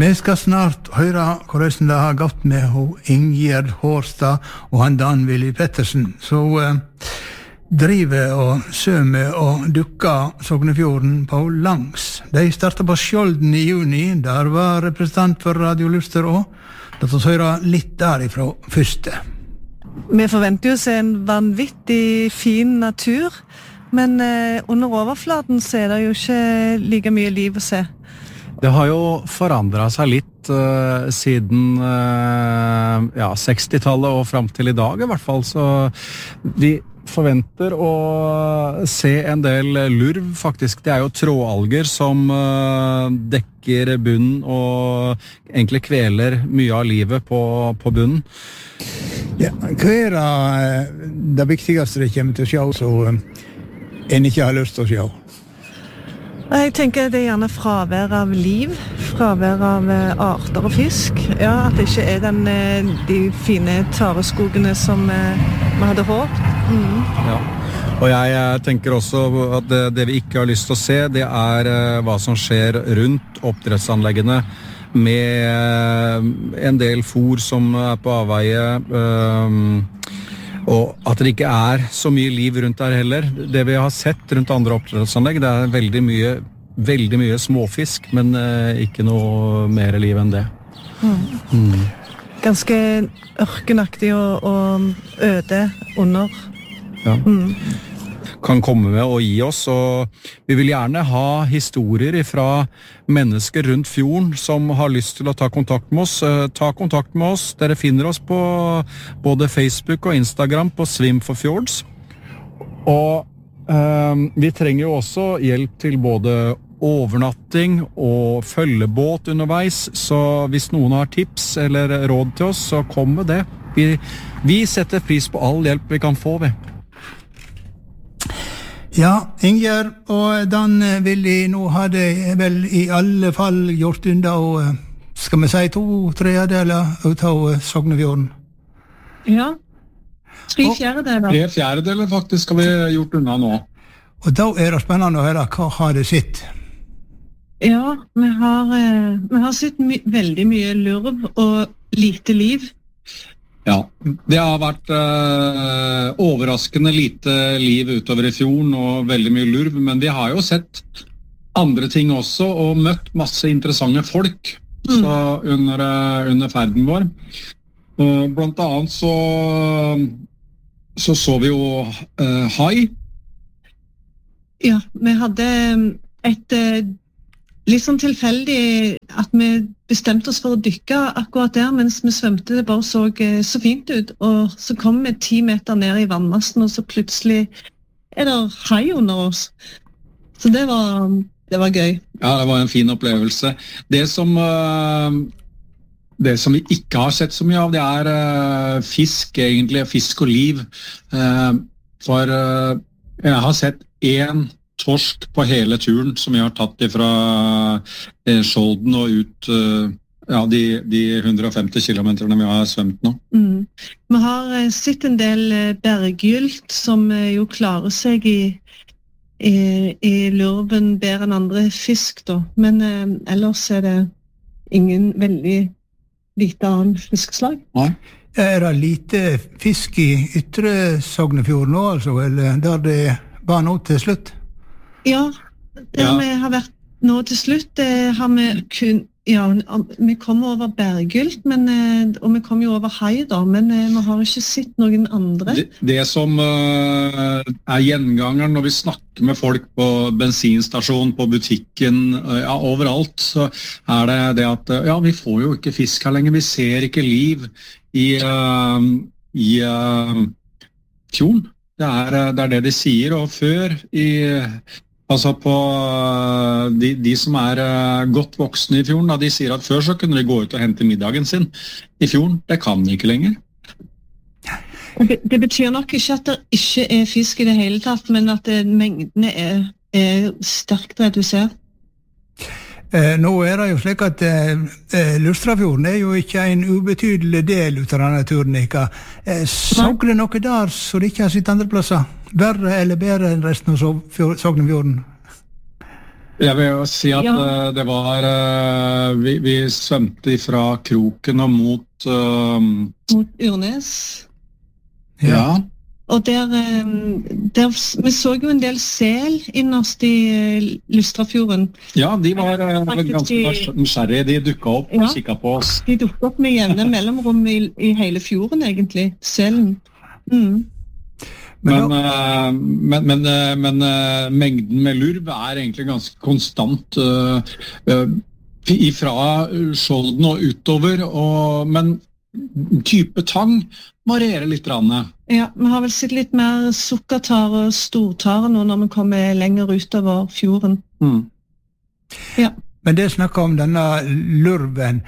Vi skal snart høre hvordan det har gått med Ingjerd Hårstad og han Dan Willy Pettersen, så driver og sømer og dukker Sognefjorden på langs. De startet på Skjolden i juni, der var representant for Radio Luster også. La oss høre litt derifra første. Vi forventer jo å se en vanvittig fin natur, men under overflaten så det jo ikke like mye liv å se. Det har jo forandret seg litt siden 60-tallet og frem til i dag i hvert fall, så vi forventer å se en del lurv faktisk. Det jo trådalger som dekker bunnen og egentlig kveler mye av livet på bunnen. Ja, hva det viktigste det kommer til å se, så en ikke har lyst til å se? Jeg tenker det gjerne fravær av liv, fravær av arter og fisk. Ja, at det ikke de fine tareskogene som vi hadde håpet. Ja. Og jeg tenker også at det vi ikke har lyst til å se, det hva som skjer rundt oppdrettsanleggene med en del fôr som på avveie, og at det ikke så mye liv rundt der heller. Det vi har sett rundt andre oppdrettsanlegg, det veldig mye småfisk, men ikke noe mer liv enn det. Ganske ørkenaktig og øde under. Ja. Kan komme med og gi oss, og vi vil gjerne ha historier fra mennesker rundt fjorden som har lyst til å ta kontakt med oss. Ta kontakt med oss. Dere finner oss på både Facebook og Instagram på Swim for Fjords. Og vi trenger jo også hjelp til både overnatting og følgebåt underveis, så hvis noen har tips eller råd til oss, så kom med det. Vi setter pris på all hjelp vi kan få ved. Ja, Ingjerd og Dan Willy, nå har de vel i alle fall gjort unna, og skal vi si 2/3 ut av Sognefjorden? Ja, 3/4. 3/4 faktisk har vi gjort unna nå. Og da det spennende å høre, hva har det sitt? Ja, vi har sett veldig mye lurv og lite liv. Ja, det har vært overraskende lite liv utover i fjorden og veldig mye lurv, men vi har jo sett andre ting også og møtt masse interessante folk under ferden vår. Blant annet så vi jo hai. Ja, vi hadde litt sånn tilfeldig at vi bestemte oss for å dykke akkurat der, mens vi svømte, det bare så fint ut, og så kom vi 10 meter ned i vannmassen, og så plutselig det hai under oss. Så det var gøy. Ja, det var en fin opplevelse. Det som vi ikke har sett så mye av, det fisk egentlig, fisk og liv. For jeg har sett 1 torsk på hele turen som vi har tatt fra Skjolden og ut de 150 kilometerne vi har svømt nå. Vi har sett en del berggylt som jo klarer seg i lurven bedre enn andre fisk da, men ellers det ingen veldig lite annen fiskslag. Nei. Det lite fisk i ytre Sognefjorden nå, altså, eller der det var nå til slutt? Ja, der vi har vært nå til slutt, har vi vi kom over berggylt, og vi kom jo over hai da, men vi har ikke sett noen andre. Det som gjengangeren når vi snakker med folk på bensinstasjon, på butikken, overalt, så det at vi får jo ikke fisk her lenger, vi ser ikke liv i fjorden. Det det de sier, og før altså på de som godt voksne i fjorden, de sier at før så kunne de gå ut og hente middagen sin i fjorden. Det kan de ikke lenger. Det betyr nok ikke at det ikke fisk i det hele tatt, men at mengdene sterkt redusert. Nå det jo slik at Lustrafjorden jo ikke en ubetydelig del ut av denne turen. Så det noe der så det ikke har sitt andre plasser? Verre eller bedre enn resten av Sognefjorden? Jeg vil jo si at det var vi svømte fra kroken og mot Urnes. Ja. Og vi så jo en del sel innerst i Lustrafjorden. Ja, de var ganske nysgjerrige. De dukket opp og kikket på oss. De dukket opp med jevne mellomrom i hele fjorden, egentlig. Selen. Men mengden med lurv egentlig ganske konstant fra Skjolden og utover, men type tang varierer litt. Ja, vi har vel sett litt mer sukkertare og stortare nå når vi kommer lenger utover fjorden. Ja. Men det snakket om denne lurven.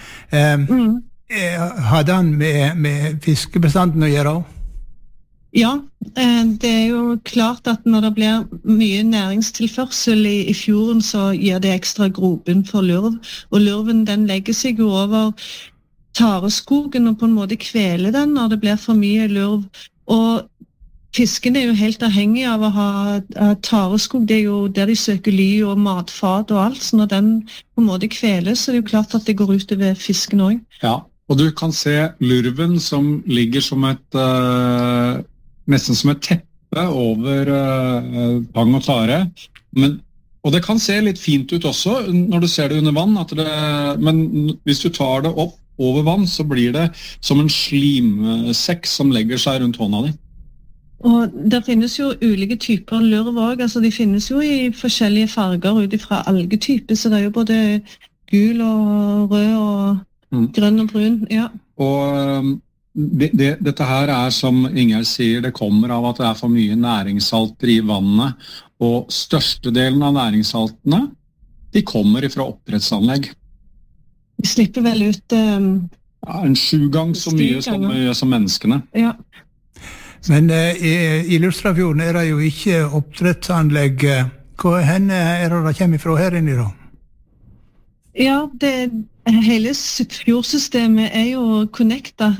Har den med fiskebestanden å gjøre? Ja, det jo klart at når det blir mye næringstilførsel i fjorden, så gir det ekstra grobunn for lurv. Og lurven den legger seg jo over tareskogen og på en måte kveler den når det blir for mye lurv. Og fisken jo helt avhengig av å ha tareskog, det jo der de søker ly og matfat og alt, så når den på en måte kveles, så det jo klart at det går ut over fisken også. Ja, og du kan se lurven som ligger som nesten som et teppe over tang og tare, og det kan se litt fint ut også når du ser det under vann, men hvis du tar det opp over vann, så blir det som en slimsekk som legger seg rundt hånda di. Og det finnes jo ulike typer lurv også, altså de finnes jo i forskjellige farger ut fra algetyper, så det jo både gul og rød og grønn og brun, ja. Og dette her som Ingjerd sier, det kommer av at det for mye næringssalter i vannet, og størstedelen av næringssaltene, de kommer fra oppdrettsanlegg. Vi slipper vel ut en 7 ganger så mye som menneskene. Ja. Men i Lustrafjorden det jo ikke oppdrettsanlegg. Hvor henne det kommer fra her inne da? Ja, hele fjordsystemet jo connecta,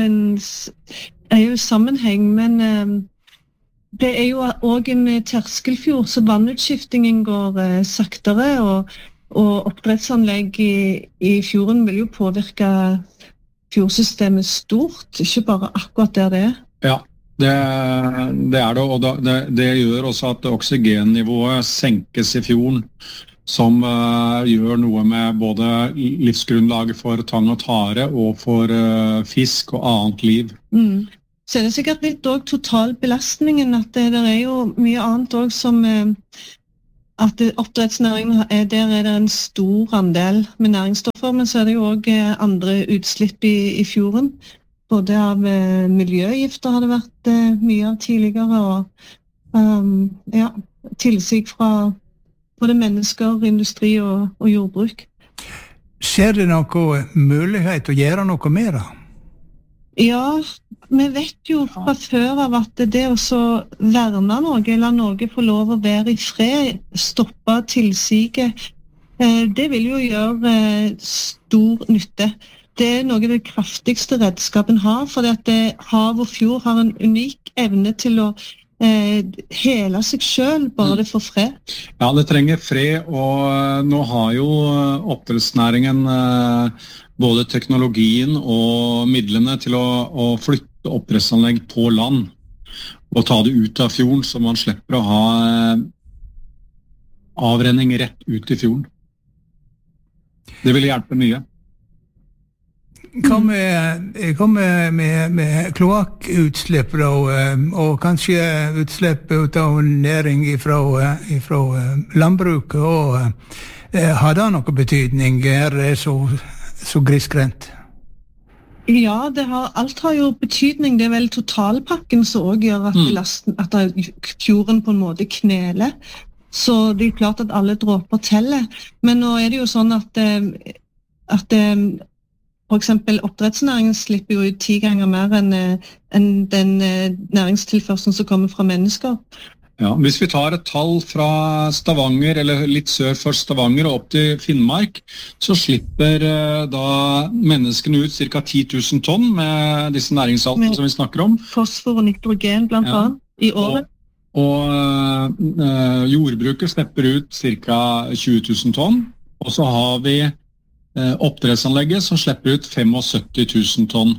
jo sammenheng, men det jo også en terskelfjord, så vannutskiftingen går saktere, og oppdrettsanlegg i fjorden vil jo påvirke fjordsystemet stort, ikke bare akkurat der det Ja, det det, og det gjør også at oksygennivået senkes i fjorden, som gjør noe med både livsgrunnlaget for tang og tare, og for fisk og annet liv. Så det sikkert litt også totalbelastningen, at det jo mye annet også som at oppdrettsnæringen der det en stor andel med næringsstoffer, men så det jo også andre utslipp i fjorden. Både av miljøgifter har det vært mye av tidligere, og tilsig fra både mennesker, industri og jordbruk. Ser det noe mulighet å gjøre noe mer da? Ja, vi vet jo fra før av at det å verne noe, eller noe få lov å være i fred, stoppe tilsiget, det vil jo gjøre stor nytte. Det noe av det kraftigste redskapen har, for at hav og fjord har en unik evne til å hele seg selv, bare det får fred. Ja, det trenger fred, og nå har jo oppdrettsnæringen både teknologien og midlene til å flytte oppdrettsanlegg på land og ta det ut av fjorden, så man slipper å ha avrenning rett ut i fjorden. Det vil hjelpe mye. Hva med kloakkutslipp da, og kanskje utslipp av næring fra landbruket, og har det noe betydning? Det så grisgrendt? Ja, alt har jo betydning. Det vel totalpakken som også gjør at fjorden på en måte kneler. Så det klart at alle dråper teller. Men nå det jo sånn at for eksempel oppdrettsnæringen slipper jo ut 10 ganger mer enn den næringstilførselen som kommer fra mennesker. Ja, hvis vi tar et tall fra Stavanger, eller litt sør for Stavanger og opp til Finnmark, så slipper da menneskene ut ca. 10 000 tonn med disse næringssaltene som vi snakker om. Fosfor og nitrogen blant annet i året. og jordbruket slipper ut ca. 20 000 tonn, og så har vi oppdrettsanlegget som slipper ut 75 000 tonn.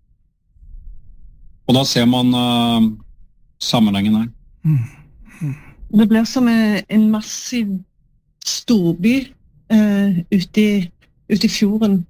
Og da ser man sammenhengen her. Det blir som en massiv storby ute i fjorden.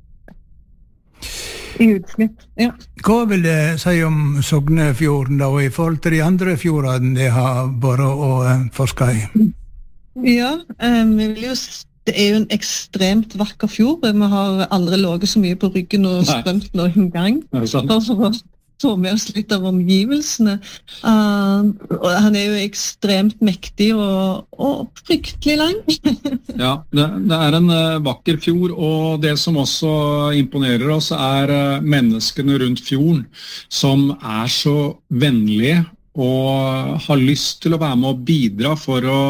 I utslipp, ja. Hva vil det si om Sognefjorden da, i forhold til de andre fjordene de har bare å forske i? Ja, vi vil jo det jo en ekstremt vakker fjord. Vi har aldri ligget så mye på ryggen og strømt noen gang. For å få med oss litt av omgivelsene. Og han jo ekstremt mektig og fryktelig lang. Ja, det en vakker fjord, og det som også imponerer oss menneskene rundt fjorden, som så vennlige og har lyst til å være med og bidra for å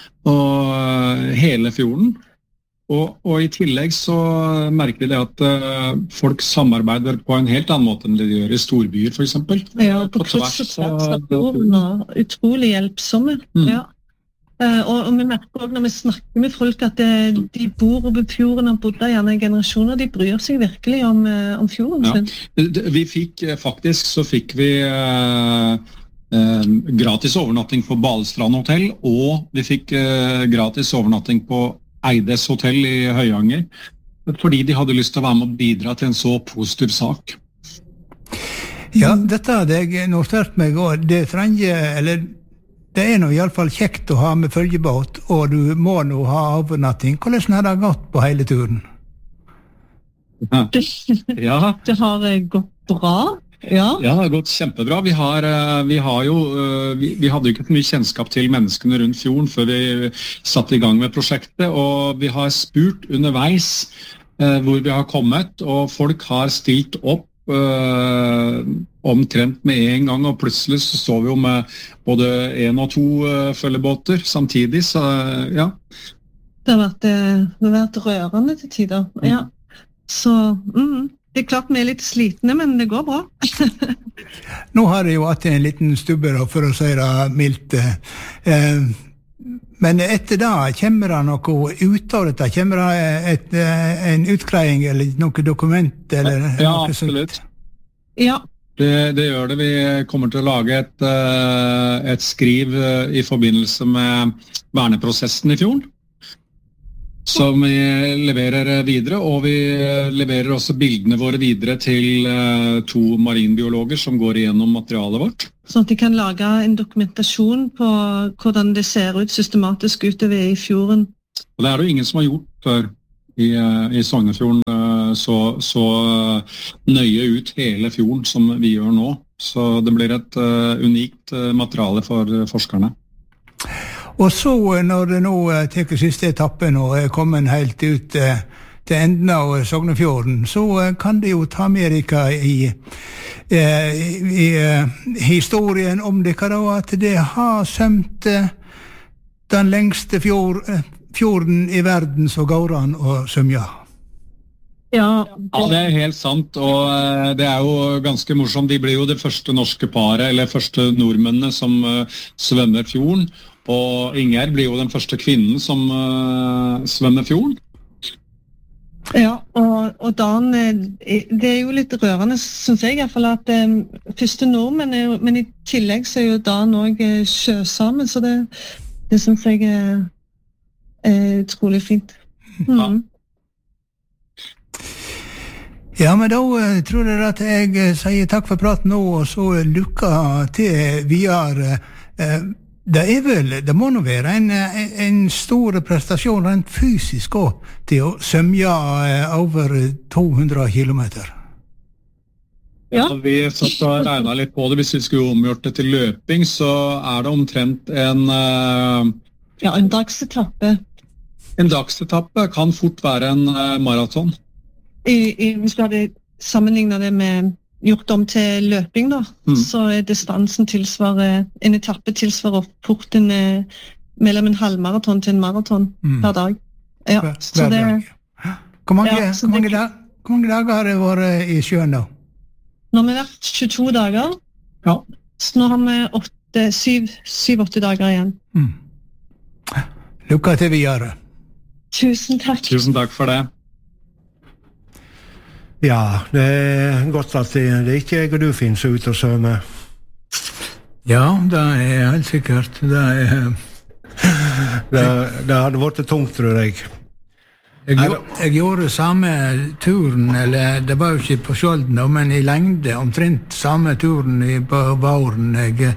hele fjorden. Og i tillegg så merker vi det at folk samarbeider på en helt annen måte enn det de gjør i storbyer, for eksempel. Ja, på kryss og tvers av fjorden, og utrolig hjelpsomme. Ja. Og vi merker også når vi snakker med folk at de bor over fjorden og bodde gjerne i generasjoner, de bryr seg virkelig om fjorden sin. Ja. Vi fikk vi gratis overnatting på Balestrand hotell, og vi fikk gratis overnatting på Eides hotell i Høyanger, fordi de hadde lyst til å være med og bidra til en så positiv sak. Ja, dette hadde jeg notert meg, og det nå i alle fall kjekt å ha med følgebåt, og du må nå ha overnatting. Hvordan har det gått på hele turen? Ja. Det har gått bra. Ja, det har gått kjempebra. Vi hadde jo ikke mye kjennskap til menneskene rundt fjorden før vi satte i gang med prosjektet, og vi har spurt underveis hvor vi har kommet, og folk har stilt opp omtrent med en gang, og plutselig så står vi jo med både 1 og 2 følgebåter samtidig, så ja. Det har vært rørende til tider, ja. Så, det klart vi litt slitne, men det går bra. Nå har det jo hatt en liten stubbe, for å si det mildt. Men etter da, kommer det noe ut av dette? Kommer det en utgreiing eller noe dokument? Eller ja, noe absolutt. Sånt? Ja. Det gjør det. Vi kommer til å lage et skriv i forbindelse med verneprosessen i fjorden, som vi leverer videre, og vi leverer også bildene våre videre til 2 marinbiologer som går igjennom materialet vårt. Sånn at de kan lage en dokumentasjon på hvordan det ser ut systematisk utover i fjorden. Og det jo ingen som har gjort før i Sognefjorden så nøye ut hele fjorden som vi gjør nå. Så det blir et unikt materiale for forskerne. Og så, når det nå tar siste etappen og kommet helt ut til enden av Sognefjorden, så kan det jo ta med dere i historien om dere da, at det har sømt den lengste fjorden i verden som går an å svømme. Ja, det helt sant, og det jo ganske morsomt. De blir jo det første norske paret, eller første nordmennene som svømmer fjorden, og Inger blir jo den første kvinnen som svømmer fjorden. Ja, og Dan, det jo litt rørende, synes jeg i hvert fall, at første nordmenn men i tillegg så jo Dan også sjøsamen, så det synes jeg utrolig fint. Ja. Ja, men da tror jeg at jeg sier takk for praten nå, og så lykke til videre. Det må nå være en stor prestasjon rent fysisk også, til å svømme over 200 kilometer. Ja. Vi satt og regnet litt på det. Hvis vi skulle omgjort det til løping, så det omtrent en dagsetappe. En dagsetappe kan fort være en maraton. Hvis du hadde sammenlignet det med gjort om til løping da, så distansen en etappe tilsvarer fort mellom en halvmaraton til en maraton per dag. Ja, så det... Hvor mange dager har det vært i sjøen da? Nå har vi vært 22 dager. Ja. Så nå har vi Det 7-8 dager igjen. Lykke til videre. Tusen takk. Tusen takk for det. Ja, det godt at det ikke jeg og du finnes ut og svømme. Ja, det helt sikkert. Det hadde vært tungt, tror jeg. Jeg gjorde samme turen, eller det var jo ikke på Skjolden, men i lengde, omtrent samme turen på våren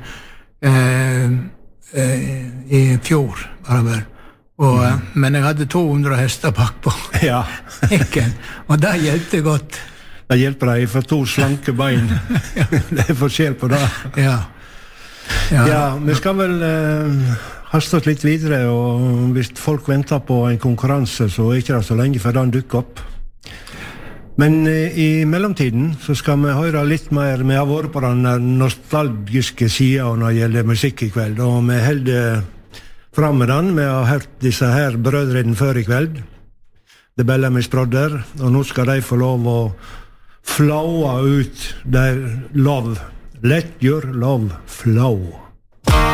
i fjor, bare. Men jeg hadde 200 hester bakpå. Ja. Og det hjelpte godt. Det hjelper deg for 2 slanke bein. Det forskjell på det. Ja, vi skal vel haste oss litt videre, og hvis folk venter på en konkurranse, så ikke det så lenge før den dukker opp. Men i mellomtiden så skal vi høre litt mer. Vi har vært på den nostalgiske siden når det gjelder musikk i kveld, og vi holder fram med den. Vi har hørt disse her brødrene før i kveld, The Bellamy's Brother, og nå skal de få lov å flowe ut their love. Let your love flow.